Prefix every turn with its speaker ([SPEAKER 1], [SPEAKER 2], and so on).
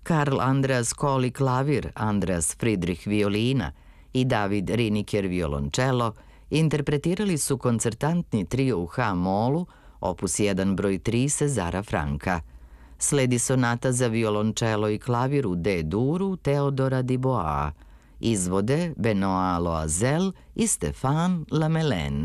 [SPEAKER 1] Karl Andreas Koli klavir, Andreas Friedrich violina i David Riniker violončelo interpretirali su koncertantni trio u H-molu, opus 1 broj 3 Cezara Franka. Sledi sonata za violončelo i klavir u D-duru Teodora Dubois. Izvode Benoît Loisel i Stéphane Lamellin.